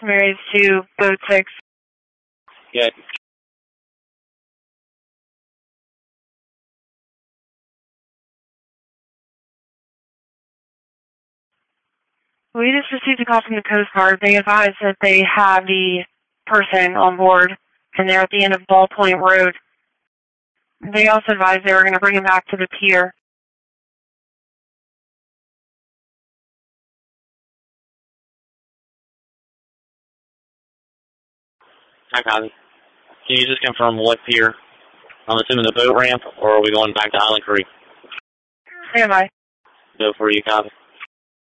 Marys to Boat 6. Yeah. We just received a call from the Coast Guard. They advised that they have the person on board, and they're at the end of Ballpoint Road. They also advised they were going to bring him back to the pier. Hi, copy. Can you just confirm what pier? I'm assuming the boat ramp, or are we going back to Island Creek? Stand by. Go for you, copy.